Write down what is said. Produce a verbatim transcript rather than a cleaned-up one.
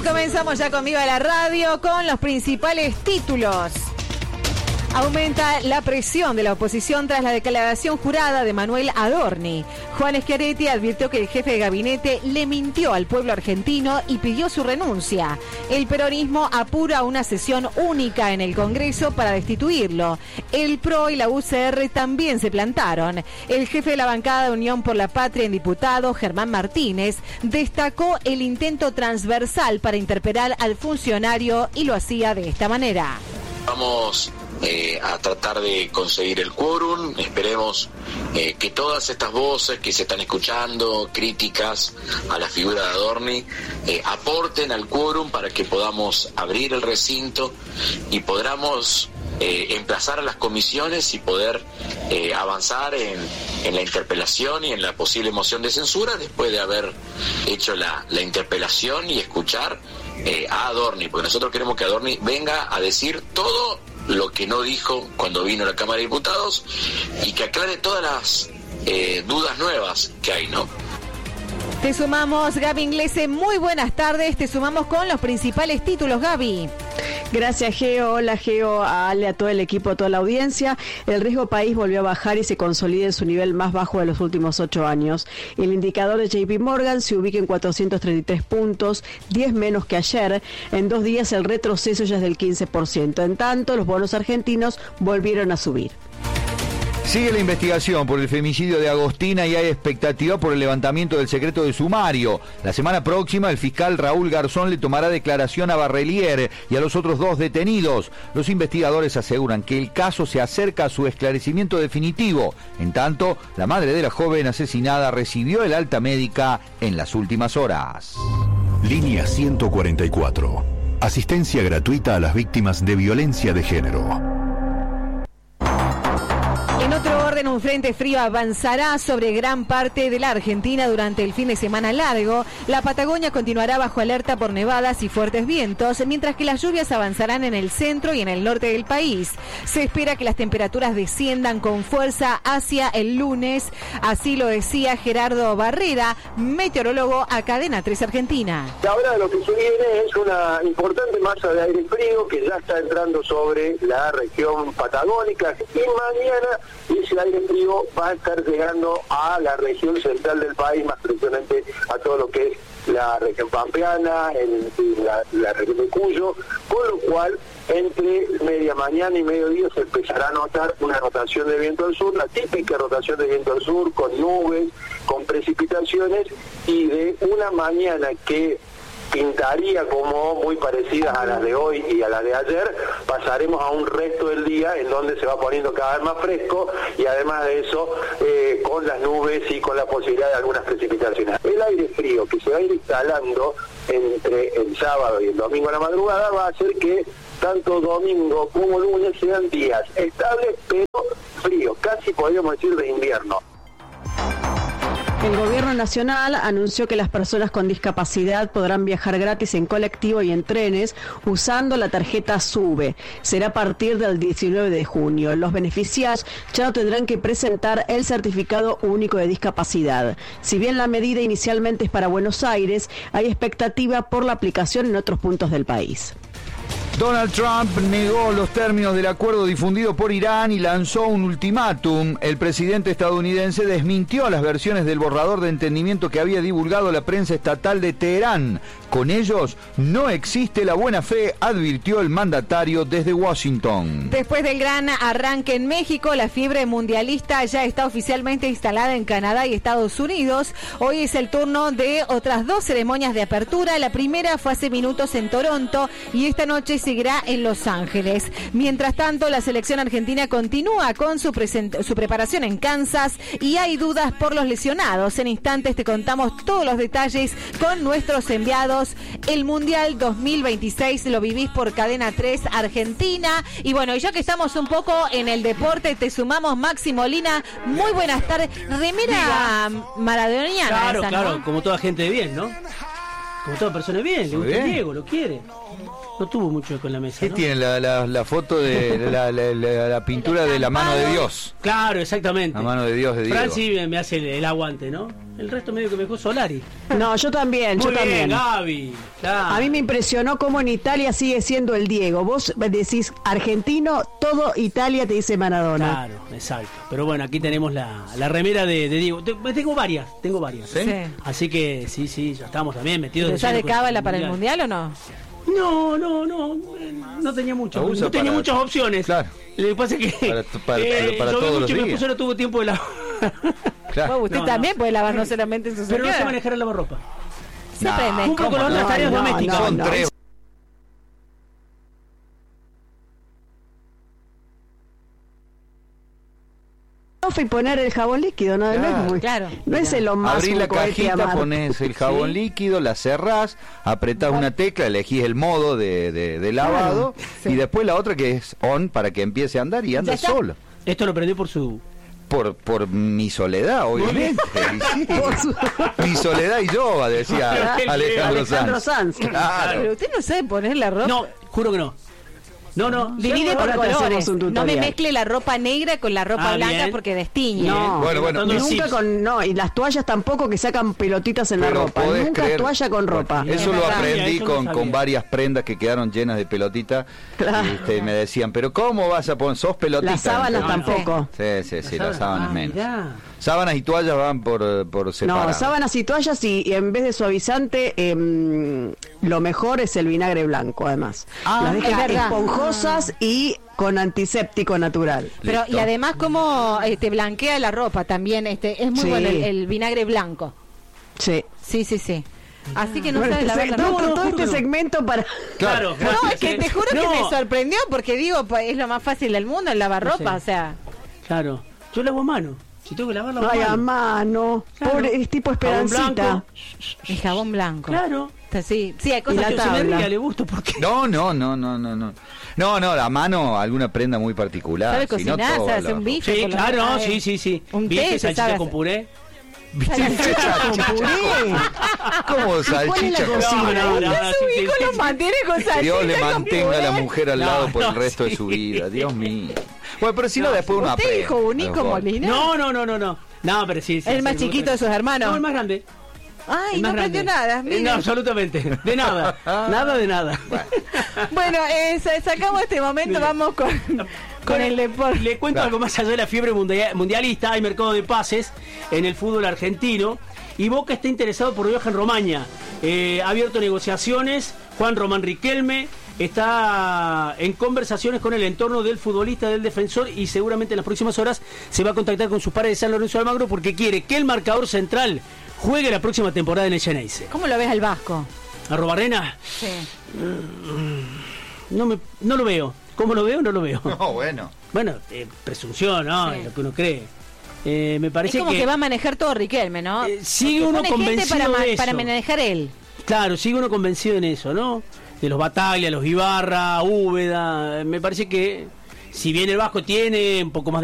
Y comenzamos ya con Viva la Radio con los principales títulos. Aumenta la presión de la oposición tras la declaración jurada de Manuel Adorni. Juan Schiaretti advirtió que el jefe de gabinete le mintió al pueblo argentino y pidió su renuncia. El peronismo apura una sesión única en el Congreso para destituirlo. El P R O y la U C R también se plantaron. El jefe de la bancada de Unión por la Patria en diputados, Germán Martínez, destacó el intento transversal para interpelar al funcionario y lo hacía de esta manera. Vamos Eh, a tratar de conseguir el quórum. Esperemos eh, que todas estas voces que se están escuchando, críticas a la figura de Adorni, eh, aporten al quórum para que podamos abrir el recinto y podamos eh, emplazar a las comisiones y poder eh, avanzar en, en la interpelación y en la posible moción de censura después de haber hecho la, la interpelación y escuchar eh, a Adorni, porque nosotros queremos que Adorni venga a decir todo lo que no dijo cuando vino a la Cámara de Diputados y que aclare todas las eh, dudas nuevas que hay, ¿no? Te sumamos, Gaby Inglese, muy buenas tardes, te sumamos con los principales títulos, Gaby. Gracias, Geo. Hola, Geo, a Ale, a todo el equipo, a toda la audiencia. El riesgo país volvió a bajar y se consolida en su nivel más bajo de los últimos ocho años. El indicador de J P Morgan se ubica en cuatrocientos treinta y tres puntos, diez menos que ayer. En dos días el retroceso ya es del quince por ciento. En tanto, los bonos argentinos volvieron a subir. Sigue la investigación por el femicidio de Agostina y hay expectativa por el levantamiento del secreto de sumario. La semana próxima el fiscal Raúl Garzón le tomará declaración a Barrelier y a los otros dos detenidos. Los investigadores aseguran que el caso se acerca a su esclarecimiento definitivo. En tanto, la madre de la joven asesinada recibió el alta médica en las últimas horas. Línea ciento cuarenta y cuatro. Asistencia gratuita a las víctimas de violencia de género. En otro orden, un frente frío avanzará sobre gran parte de la Argentina durante el fin de semana largo. La Patagonia continuará bajo alerta por nevadas y fuertes vientos, mientras que las lluvias avanzarán en el centro y en el norte del país. Se espera que las temperaturas desciendan con fuerza hacia el lunes. Así lo decía Gerardo Barrera, meteorólogo a Cadena tres Argentina. Ahora lo que se viene es una importante masa de aire frío que ya está entrando sobre la región patagónica y mañana ese aire frío va a estar llegando a la región central del país, más precisamente a todo lo que es la región pampeana, el, la, la región de Cuyo, con lo cual entre media mañana y mediodía se empezará a notar una rotación de viento al sur, la típica rotación de viento al sur, con nubes, con precipitaciones, y de una mañana que pintaría como muy parecidas a las de hoy y a las de ayer, pasaremos a un resto del día en donde se va poniendo cada vez más fresco y además de eso eh, con las nubes y con la posibilidad de algunas precipitaciones. El aire frío que se va a ir instalando entre el sábado y el domingo a la madrugada va a hacer que tanto domingo como lunes sean días estables pero fríos, casi podríamos decir de invierno. El Gobierno Nacional anunció que las personas con discapacidad podrán viajar gratis en colectivo y en trenes usando la tarjeta SUBE. Será a partir del diecinueve de junio. Los beneficiarios ya no tendrán que presentar el certificado único de discapacidad. Si bien la medida inicialmente es para Buenos Aires, hay expectativa por la aplicación en otros puntos del país. Donald Trump negó los términos del acuerdo difundido por Irán y lanzó un ultimátum. El presidente estadounidense desmintió las versiones del borrador de entendimiento que había divulgado la prensa estatal de Teherán. Con ellos no existe la buena fe, advirtió el mandatario desde Washington. Después del gran arranque en México, la fiebre mundialista ya está oficialmente instalada en Canadá y Estados Unidos. Hoy es el turno de otras dos ceremonias de apertura. La primera fue hace minutos en Toronto y esta noche seguirá en Los Ángeles. Mientras tanto, la selección argentina continúa con su, present- su preparación en Kansas y hay dudas por los lesionados. En instantes te contamos todos los detalles con nuestros enviados. El Mundial dos mil veintiséis lo vivís por Cadena tres Argentina. Y bueno, ya que estamos un poco en el deporte, te sumamos Maxi Molina. Muy buenas tardes. Remera maradoniana. Claro, esa, claro, ¿no? como toda gente de bien, ¿no? Como toda persona de bien, le gusta el Diego, lo quiere. No tuvo mucho con la mesa, ¿Qué ¿no? tiene la, la, la foto de la, la, la, la pintura de la mano de Dios? Claro, exactamente. La mano de Dios de Diego. Franci me hace el, el aguante, ¿no? El resto medio que me dejó Solari. No, yo también, Muy yo bien, también. Gaby. Claro. A mí me impresionó cómo en Italia sigue siendo el Diego. Vos decís argentino, todo Italia te dice Maradona. Claro, exacto. Pero bueno, aquí tenemos la, la remera de, de Diego. Te- Tengo varias, tengo varias. ¿Sí? Sí. Así que sí, sí, ya estamos también metidos. ¿Pensás lleno de con cábala el para el mundial o no? No, no, no, eh, no tenía mucho, La usa no tenía para- muchas opciones. Claro. Lo que pasa es que Para- para- eh, para llovió todos mucho y los mi días. esposa no tuvo tiempo de lavar. Claro. Bueno, usted No, también no. puede lavar no solamente en su Pero no sé señora. manejar el lavarropa. Se No, aprende. Cumplo con ¿cómo otras no? tareas No, domésticas. no, Son no. tres. Y poner el jabón líquido, ¿no? Claro. No es, muy- Claro. no es lo más Abrís un la cohete cajita, amar. pones el jabón Sí. líquido, la cerrás, apretás una tecla, elegís el modo de, de- de lavado y después la otra que es on para que empiece a andar y anda está. solo. Esto lo aprendí por su... Por, por mi soledad, obviamente. y sí. Mi soledad y yo, decía Qué Alejandro, Alejandro Sanz. Sanz. Claro. Pero usted no sabe poner la ropa. No, juro que no. No, no. Divide por Ahora te hacemos colores. un No me tutorial. mezcle la ropa negra con la ropa Ah, blanca bien. porque destiñe. No, Bueno, bueno. Botando los nunca zips. con no y las toallas tampoco que sacan pelotitas en la Pero ropa. podés Nunca creer- toalla con ropa. Bueno, eso Es lo verdad. aprendí Eso no con, sabía. con varias prendas que quedaron llenas de pelotita. Claro. Y, este, me decían, pero ¿cómo vas a poner? ¿Sos pelotita? Las sábanas No, no. tampoco. Sí, sí, sí, las sábanas Ah, menos. mirá. Sábanas y toallas van por, eh, por separado. No, sábanas y toallas y, y en vez de suavizante, em, lo mejor es el vinagre blanco, además. Ah, Las es deja verdad. esponjosas y con antiséptico natural. Pero Listo. y además como eh, te blanquea la ropa también, este es muy Sí. bueno el, el vinagre blanco. Sí. Sí, sí, sí. Así que no Bueno, sabes este lavar la se- todo, ropa. todo juro este que no. segmento para... Claro. No, es que te juro que No, me sorprendió porque digo, pues, es lo más fácil del mundo el lavar No ropa, sé. o sea, Claro. Yo lavo a mano. Si tengo que lavarlo a Ay, a mano. mano. Claro. Pobre, es tipo Jabón Esperancita. blanco. el jabón blanco. Claro. Sí, sí, hay Y cosas la que Se me tabla. ría, le gusto porque... No, no, no, no, no, no. No, no, la mano, alguna prenda muy particular. sabe si no, cocinar, todo sabe va a hacer un lavar. bife. Sí, por lo claro, menos, no, sabe. sí, sí, sí. Un Bife, té se salchicha sabe con hacer. puré. Con puré. ¿Cómo ¿Cuál es la salchicha con cocina? puré? No, no, no, Su sí, sí, hijo sí, lo sí. mantiene con salchicha. Dios le con mantenga a la puré. mujer al No, lado por el no, resto de sí. su vida. Dios mío. Bueno, pero si no, después uno ¿Usted aprende. hijo único, Mejor. Molina? No, no, no, no, no. No, pero sí, sí. El sí, más me chiquito gusta. de sus hermanos. No, el más grande. Ay, El no más aprendió grande. nada. Eh, mire. No, absolutamente. De nada. Nada de nada. Bueno, eh, sa- sacamos este momento, vamos con, con el deporte. Le cuento Claro. algo más allá de la fiebre mundia- mundialista. Hay mercado de pases en el fútbol argentino. Y Boca está interesado por Johan Romaña. Eh, ha abierto negociaciones. Juan Román Riquelme está en conversaciones con el entorno del futbolista, del defensor, y seguramente en las próximas horas se va a contactar con sus pares de San Lorenzo de Almagro porque quiere que el marcador central juegue la próxima temporada en el Xeneize. ¿Cómo lo ves al Vasco? ¿Arrobarrena? Sí. No, me, no lo veo. ¿Cómo lo veo? No lo veo. No, bueno. Bueno, eh, presunción, ¿no? Sí. Es lo que uno cree. Eh, me Es parece como que... que, va a manejar todo Riquelme, ¿no? Eh, sigue Porque uno pone gente convencido para, ma- de eso. para manejar él. claro, sigue uno convencido en eso, ¿no? De los Bataglia, los Ibarra, Úbeda. Me parece que si bien el Vasco tiene un poco más de